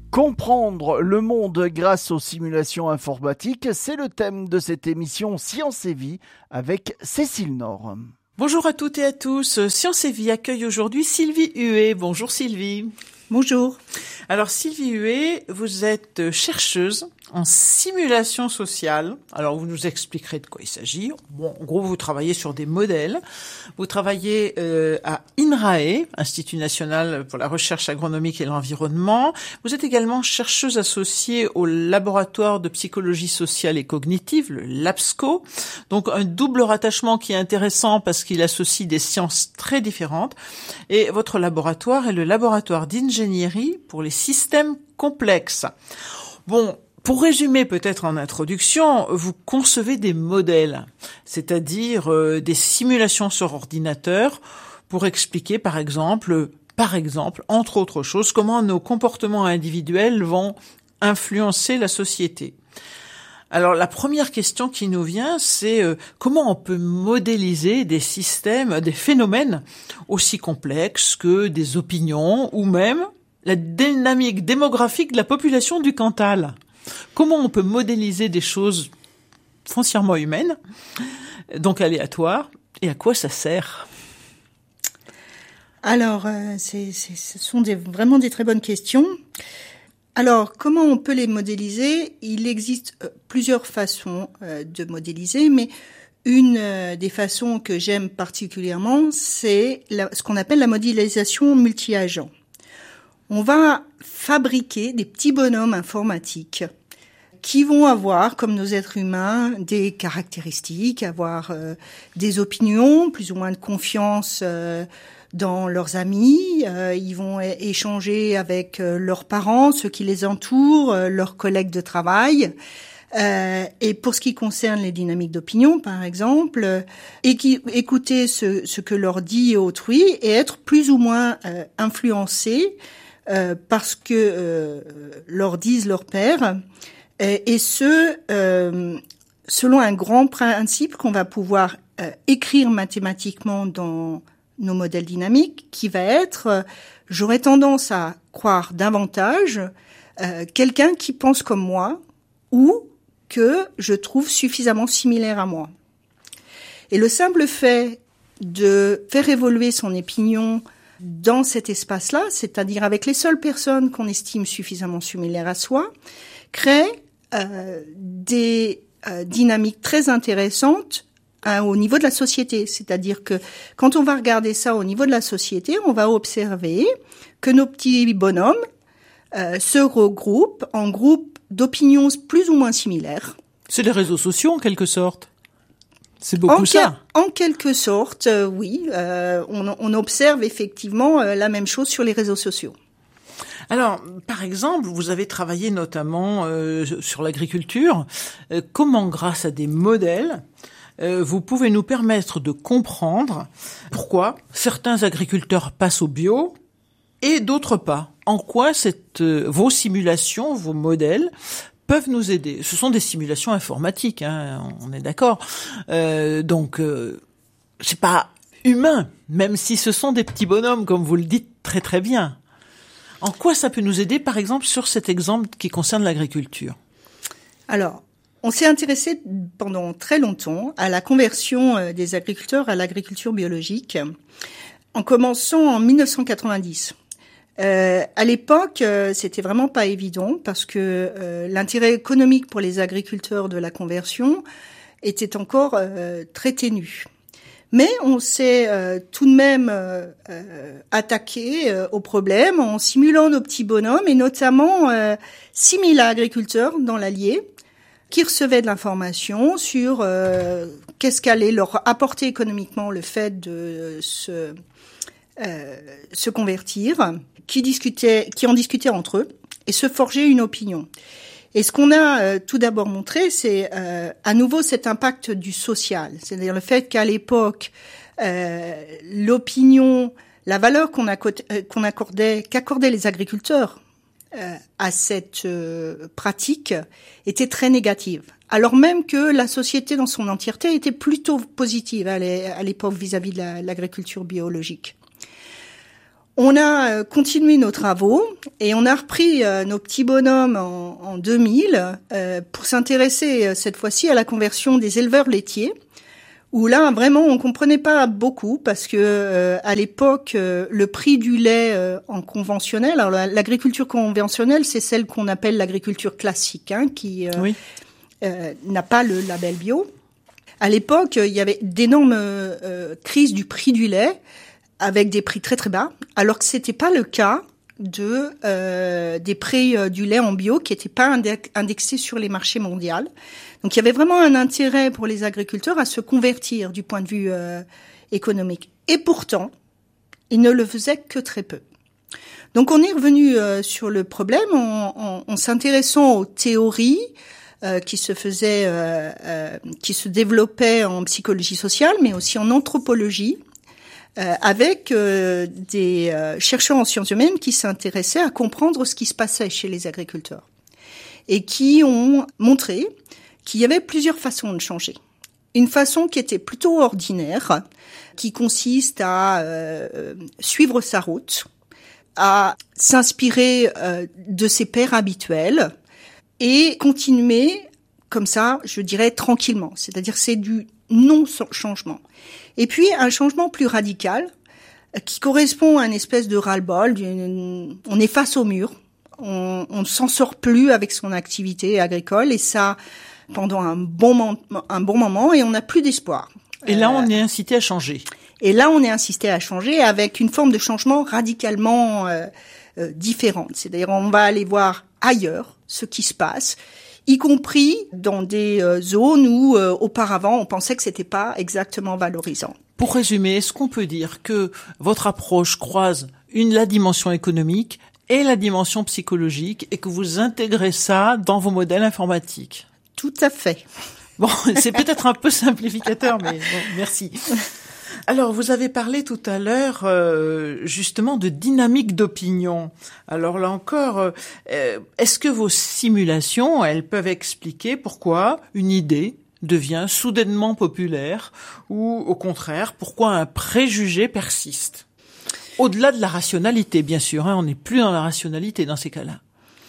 Comprendre le monde grâce aux simulations informatiques, c'est le thème de cette émission Science et Vie avec Cécile Nord. Bonjour à toutes et à tous. Science et Vie accueille aujourd'hui Sylvie Huet. Bonjour Sylvie. Bonjour. Alors Sylvie Huet, vous êtes chercheuse en simulation sociale. Alors vous nous expliquerez de quoi il s'agit. Bon, en gros, vous travaillez sur des modèles. Vous travaillez à INRAE, Institut national pour la recherche agronomique et l'environnement. Vous êtes également chercheuse associée au laboratoire de psychologie sociale et cognitive, le LAPSCO. Donc un double rattachement qui est intéressant parce qu'il associe des sciences très différentes. Et votre laboratoire est le laboratoire d'ingénierie pour les systèmes complexes. Bon, pour résumer peut-être en introduction, vous concevez des modèles, c'est-à-dire des simulations sur ordinateur pour expliquer par exemple, entre autres choses, comment nos comportements individuels vont influencer la société. Alors la première question qui nous vient, c'est comment on peut modéliser des systèmes, des phénomènes aussi complexes que des opinions ou même la dynamique démographique de la population du Cantal. Comment on peut modéliser des choses foncièrement humaines, donc aléatoires, et à quoi ça sert ? Alors, ce sont vraiment des très bonnes questions. Alors, comment on peut les modéliser ? Il existe plusieurs façons de modéliser, mais une des façons que j'aime particulièrement, c'est ce qu'on appelle la modélisation multi-agent. On va fabriquer des petits bonhommes informatiques qui vont avoir, comme nos êtres humains, des caractéristiques, avoir des opinions, plus ou moins de confiance dans leurs amis. Ils vont échanger avec leurs parents, ceux qui les entourent, leurs collègues de travail. Et pour ce qui concerne les dynamiques d'opinion, par exemple, écouter ce que leur dit autrui et être plus ou moins influencés parce que leur disent leurs pairs, et selon un grand principe qu'on va pouvoir écrire mathématiquement dans nos modèles dynamiques, qui va être, j'aurais tendance à croire davantage quelqu'un qui pense comme moi ou que je trouve suffisamment similaire à moi. Et le simple fait de faire évoluer son opinion dans cet espace-là, c'est-à-dire avec les seules personnes qu'on estime suffisamment similaires à soi, crée des dynamiques très intéressantes au niveau de la société. C'est-à-dire que quand on va regarder ça au niveau de la société, on va observer que nos petits bonhommes se regroupent en groupes d'opinions plus ou moins similaires. C'est les réseaux sociaux en quelque sorte. C'est beaucoup ça. En quelque sorte, oui. On observe effectivement la même chose sur les réseaux sociaux. Alors, par exemple, vous avez travaillé notamment sur l'agriculture. Comment, grâce à des modèles, vous pouvez nous permettre de comprendre pourquoi certains agriculteurs passent au bio et d'autres pas ? En quoi vos simulations, vos modèles peuvent nous aider ? Ce sont des simulations informatiques, hein, on est d'accord. Donc, c'est pas humain, même si ce sont des petits bonhommes, comme vous le dites très très bien. En quoi ça peut nous aider, par exemple, sur cet exemple qui concerne l'agriculture ? Alors, on s'est intéressé pendant très longtemps à la conversion des agriculteurs à l'agriculture biologique, en commençant en 1990. À l'époque, c'était vraiment pas évident parce que l'intérêt économique pour les agriculteurs de la conversion était encore très ténu. Mais on s'est tout de même attaqué au problème en simulant nos petits bonhommes et notamment 6000 agriculteurs dans l'Allier qui recevaient de l'information sur qu'est-ce qu'allait leur apporter économiquement le fait de se convertir, qui en discutaient entre eux et se forger une opinion. Et ce qu'on a tout d'abord montré, c'est à nouveau cet impact du social, c'est-à-dire le fait qu'à l'époque, l'opinion, la valeur qu'accordaient les agriculteurs à cette pratique était très négative, alors même que la société dans son entièreté était plutôt positive à l'époque vis-à-vis de l'agriculture biologique. On a continué nos travaux et on a repris nos petits bonhommes en 2000 pour s'intéresser cette fois-ci à la conversion des éleveurs laitiers, où là vraiment on comprenait pas beaucoup parce que à l'époque le prix du lait en conventionnel, alors l'agriculture conventionnelle c'est celle qu'on appelle l'agriculture classique, qui n'a pas le label bio. À l'époque il y avait d'énormes crises du prix du lait, avec des prix très très bas, alors que c'était pas le cas des prix du lait en bio qui n'étaient pas indexés sur les marchés mondiaux. Donc il y avait vraiment un intérêt pour les agriculteurs à se convertir du point de vue économique. Et pourtant, ils ne le faisaient que très peu. Donc on est revenu sur le problème en s'intéressant aux théories qui se développaient en psychologie sociale, mais aussi en anthropologie, avec des chercheurs en sciences humaines qui s'intéressaient à comprendre ce qui se passait chez les agriculteurs et qui ont montré qu'il y avait plusieurs façons de changer. Une façon qui était plutôt ordinaire, qui consiste à suivre sa route, à s'inspirer de ses pairs habituels et continuer comme ça, je dirais, tranquillement. C'est-à-dire c'est du non-changement. Et puis, un changement plus radical qui correspond à une espèce de ras-le-bol. On est face au mur. On ne s'en sort plus avec son activité agricole et ça pendant un bon moment et on n'a plus d'espoir. Et là, on est incité à changer. Et là, on est incité à changer avec une forme de changement radicalement différente. C'est-à-dire, on va aller voir ailleurs ce qui se passe, y compris dans des zones où auparavant on pensait que c'était pas exactement valorisant. Pour résumer, est-ce qu'on peut dire que votre approche croise la dimension économique et la dimension psychologique et que vous intégrez ça dans vos modèles informatiques? Tout à fait. Bon, c'est peut-être un peu simplificateur, mais bon, merci. Alors, vous avez parlé tout à l'heure justement de dynamique d'opinion. Alors là encore, est-ce que vos simulations, elles peuvent expliquer pourquoi une idée devient soudainement populaire ou au contraire, pourquoi un préjugé persiste? Au-delà de la rationalité, bien sûr, on n'est plus dans la rationalité dans ces cas-là.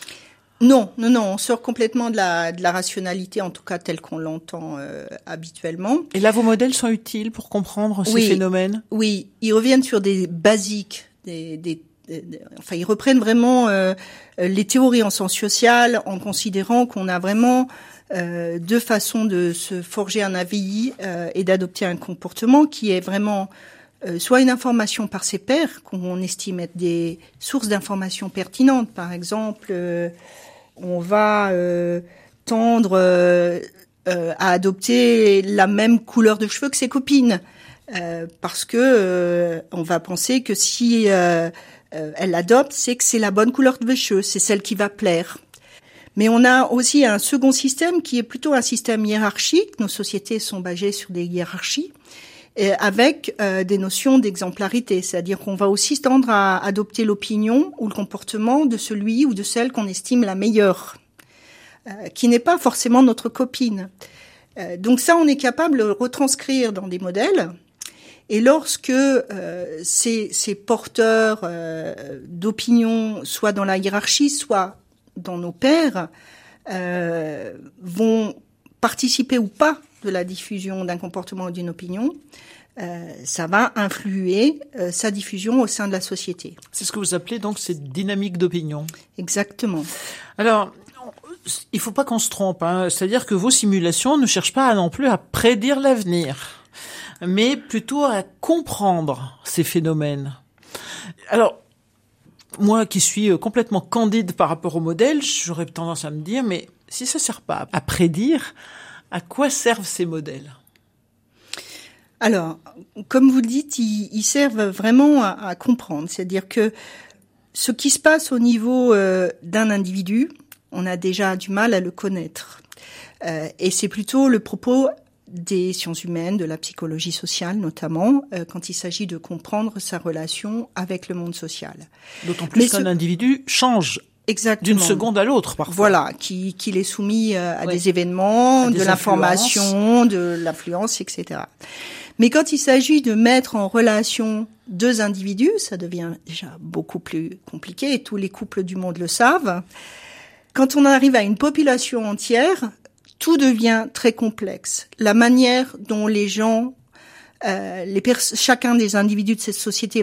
Non, on sort complètement de la rationalité, en tout cas telle qu'on l'entend habituellement. Et là, vos modèles sont utiles pour comprendre ces phénomènes? Oui, ils reviennent sur des basiques, enfin, ils reprennent vraiment les théories en sciences sociales en considérant qu'on a vraiment deux façons de se forger un avis et d'adopter un comportement qui est vraiment soit une information par ses pairs, qu'on estime être des sources d'informations pertinentes. Par exemple, on va tendre à adopter la même couleur de cheveux que ses copines, parce que on va penser que si elle l'adopte, c'est que c'est la bonne couleur de cheveux, c'est celle qui va plaire. Mais on a aussi un second système qui est plutôt un système hiérarchique. Nos sociétés sont basées sur des hiérarchies, avec des notions d'exemplarité, c'est-à-dire qu'on va aussi tendre à adopter l'opinion ou le comportement de celui ou de celle qu'on estime la meilleure, qui n'est pas forcément notre copine. Donc ça, on est capable de le retranscrire dans des modèles. Et lorsque ces porteurs d'opinion, soit dans la hiérarchie, soit dans nos pairs, vont participer ou pas de la diffusion d'un comportement ou d'une opinion, ça va influer sa diffusion au sein de la société. C'est ce que vous appelez donc cette dynamique d'opinion. Exactement. Alors, il faut pas qu'on se trompe, c'est-à-dire que vos simulations ne cherchent pas non plus à prédire l'avenir, mais plutôt à comprendre ces phénomènes. Alors, moi qui suis complètement candide par rapport au modèle, j'aurais tendance à me dire, mais si ça sert pas à prédire, à quoi servent ces modèles? Alors, comme vous le dites, ils servent vraiment à comprendre. C'est-à-dire que ce qui se passe au niveau d'un individu, on a déjà du mal à le connaître. Et c'est plutôt le propos des sciences humaines, de la psychologie sociale notamment, quand il s'agit de comprendre sa relation avec le monde social. D'autant plus qu'un individu change. Exactement. D'une seconde à l'autre, parfois. Voilà, qu'il est soumis à des événements, de l'information, de l'influence, etc. Mais quand il s'agit de mettre en relation deux individus, ça devient déjà beaucoup plus compliqué, et tous les couples du monde le savent. Quand on arrive à une population entière, tout devient très complexe. La manière dont les gens, chacun des individus de cette société